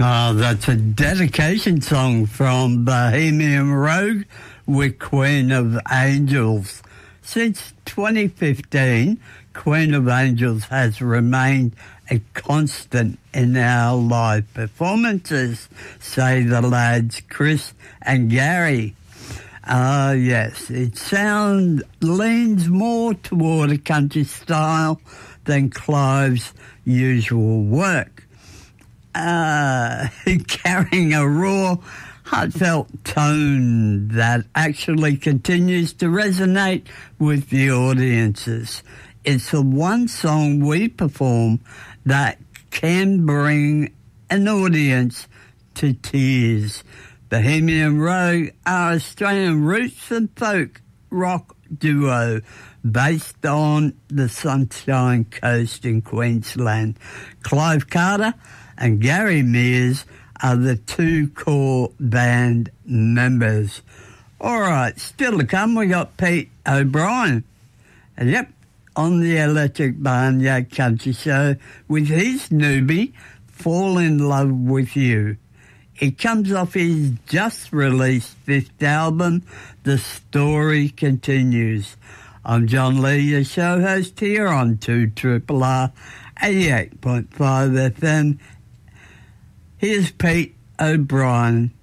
Oh, that's a dedication song from Bohemian Rogue with Queen of Angels. Since 2015, Queen of Angels has remained a constant in our live performances, say the lads Chris and Gary. Yes, its sound leans more toward a country style than Clive's usual work. Carrying a raw, heartfelt tone that actually continues to resonate with the audiences. It's the one song we perform that can bring an audience to tears. Bohemian Rogue are Australian roots and folk rock duo based on the Sunshine Coast in Queensland. Clive Carter and Gary Mears are the two core band members. All right, still to come, we got Pete O'Brien. Yep, on the Electric Barnyard Country Show with his newbie, Fall in Love with You. It comes off his just-released fifth album, The Story Continues. I'm John Lee, your show host here on 2RRR 88.5 FM. Here's Pete O'Brien.